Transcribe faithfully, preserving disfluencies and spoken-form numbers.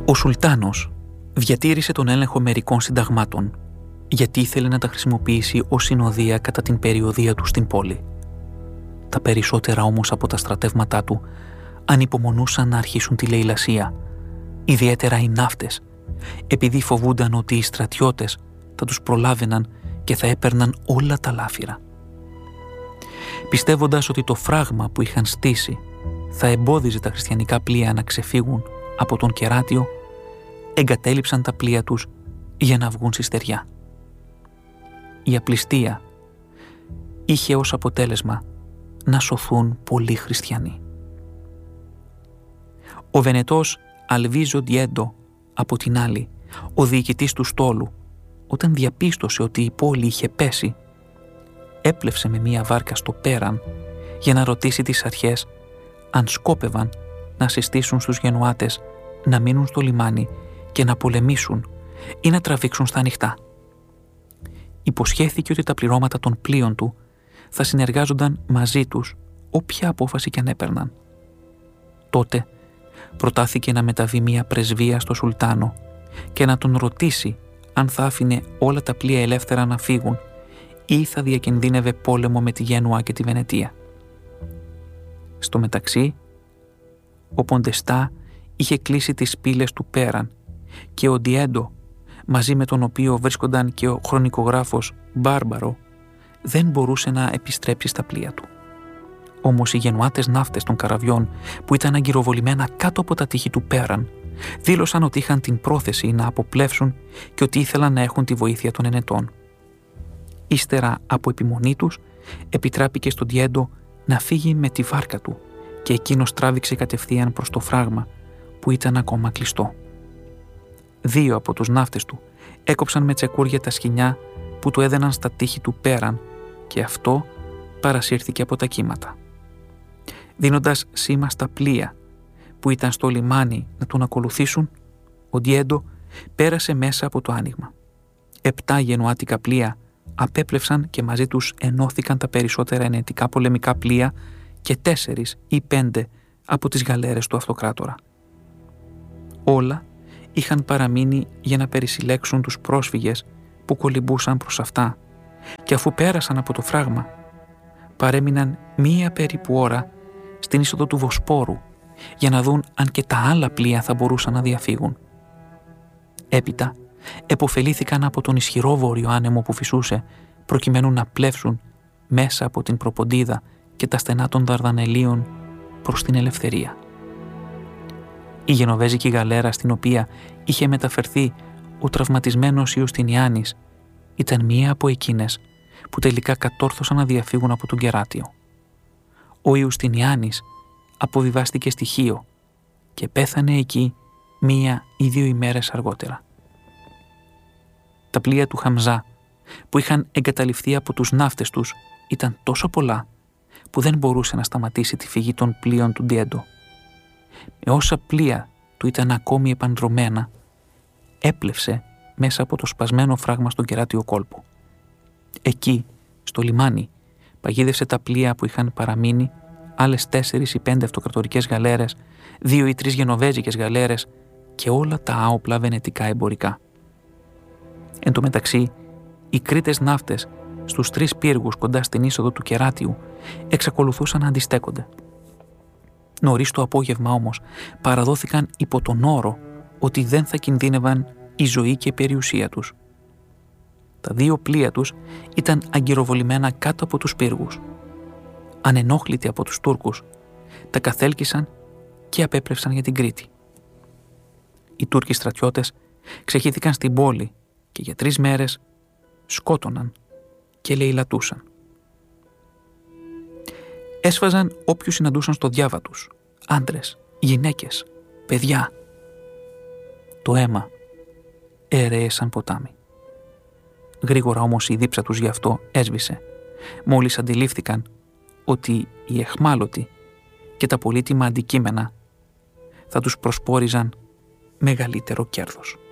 Ο Σουλτάνος διατήρησε τον έλεγχο μερικών συνταγμάτων, γιατί ήθελε να τα χρησιμοποιήσει ως συνοδεία κατά την περιοδεία του στην πόλη. Τα περισσότερα όμως από τα στρατεύματά του ανυπομονούσαν να αρχίσουν τη λαιλασία, ιδιαίτερα οι ναύτες, επειδή φοβούνταν ότι οι στρατιώτες θα τους προλάβαιναν και θα έπαιρναν όλα τα λάφυρα. Πιστεύοντας ότι το φράγμα που είχαν στήσει θα εμπόδιζε τα χριστιανικά πλοία να ξεφύγουν από τον Κεράτιο, εγκατέλειψαν τα πλοία τους για να βγουν στη στεριά. Η απληστία είχε ως αποτέλεσμα να σωθούν πολλοί χριστιανοί. Ο Βενετός Αλβίζο Ντιέντο, από την άλλη, ο διοικητής του στόλου, όταν διαπίστωσε ότι η πόλη είχε πέσει, έπλευσε με μία βάρκα στο πέραν για να ρωτήσει τις αρχές αν σκόπευαν να συστήσουν στους Γενουάτες να μείνουν στο λιμάνι και να πολεμήσουν ή να τραβήξουν στα ανοιχτά. Υποσχέθηκε ότι τα πληρώματα των πλοίων του θα συνεργάζονταν μαζί τους όποια απόφαση και αν έπαιρναν. Τότε προτάθηκε να μεταβεί μία πρεσβεία στο Σουλτάνο και να τον ρωτήσει αν θα άφηνε όλα τα πλοία ελεύθερα να φύγουν ή θα διακινδύνευε πόλεμο με τη Γένουα και τη Βενετία. Στο μεταξύ, ο Ποντεστά είχε κλείσει τις πύλες του πέραν και ο Ντιέντο, μαζί με τον οποίο βρίσκονταν και ο χρονικογράφος Μπάρμπαρο, δεν μπορούσε να επιστρέψει στα πλοία του. Όμως οι Γενουάτες ναύτες των καραβιών που ήταν αγκυροβολημένα κάτω από τα τείχη του πέραν δήλωσαν ότι είχαν την πρόθεση να αποπλεύσουν και ότι ήθελαν να έχουν τη βοήθεια των ενετών. Ύστερα από επιμονή τους, επιτράπηκε στον Ντιέντο να φύγει με τη βάρκα του και εκείνος τράβηξε κατευθείαν προς το φράγμα που ήταν ακόμα κλειστό. Δύο από τους ναύτες του έκοψαν με τσεκούρια τα σκοινιά που του έδαιναν στα τείχη του πέραν και αυτό παρασύρθηκε από τα κύματα. Δίνοντας σήμα στα πλοία που ήταν στο λιμάνι να τον ακολουθήσουν, ο Ντιέντο πέρασε μέσα από το άνοιγμα. Επτά γενουάτικα πλοία απέπλευσαν και μαζί τους ενώθηκαν τα περισσότερα ενετικά πολεμικά πλοία και τέσσερις ή πέντε από τις γαλέρες του αυτοκράτορα. Όλα είχαν παραμείνει για να περισυλλέξουν τους πρόσφυγες που κολυμπούσαν προς αυτά και αφού πέρασαν από το φράγμα παρέμειναν μία περίπου ώρα στην είσοδο του Βοσπόρου για να δουν αν και τα άλλα πλοία θα μπορούσαν να διαφύγουν. Έπειτα επωφελήθηκαν από τον ισχυρό βόρειο άνεμο που φυσούσε προκειμένου να πλεύσουν μέσα από την Προποντίδα και τα στενά των Δαρδανελίων προς την ελευθερία. Η γενοβέζικη γαλέρα στην οποία είχε μεταφερθεί ο τραυματισμένος Ιουστινιάνης ήταν μία από εκείνες που τελικά κατόρθωσαν να διαφύγουν από τον Κεράτιο. Ο Ιουστινιάνης αποβιβάστηκε στη Χίο και πέθανε εκεί μία ή δύο ημέρες αργότερα. Τα πλοία του Χαμζά που είχαν εγκαταλειφθεί από τους ναύτες τους ήταν τόσο πολλά που δεν μπορούσε να σταματήσει τη φυγή των πλοίων του Ντιέντο. Με όσα πλοία του ήταν ακόμη επανδρωμένα, έπλευσε μέσα από το σπασμένο φράγμα στον Κεράτιο κόλπο. Εκεί, στο λιμάνι, παγίδευσε τα πλοία που είχαν παραμείνει, άλλες τέσσερις ή πέντε αυτοκρατορικές γαλέρες, δύο ή τρεις γενοβέζικες γαλέρες και όλα τα άοπλα βενετικά εμπορικά. Εν τω μεταξύ, οι Κρήτες ναύτες στους τρεις πύργους κοντά στην είσοδο του Κεράτιου εξακολουθούσαν να αντιστέκονται. Νωρίς το απόγευμα όμως παραδόθηκαν υπό τον όρο ότι δεν θα κινδύνευαν η ζωή και η περιουσία τους. Τα δύο πλοία τους ήταν αγκυροβολημένα κάτω από τους πύργους. Ανενόχλητοι από τους Τούρκους, τα καθέλκυσαν και απέπλευσαν για την Κρήτη. Οι Τούρκοι στρατιώτες ξεχύθηκαν στην πόλη και για τρεις μέρες σκότωναν και λαιλατούσαν. Έσφαζαν όποιους συναντούσαν στο διάβα τους, άντρες, γυναίκες, παιδιά. Το αίμα έρεε σαν ποτάμι. Γρήγορα όμως η δίψα τους γι' αυτό έσβησε, μόλις αντιλήφθηκαν ότι οι αιχμάλωτοι και τα πολύτιμα αντικείμενα θα τους προσπόριζαν μεγαλύτερο κέρδος.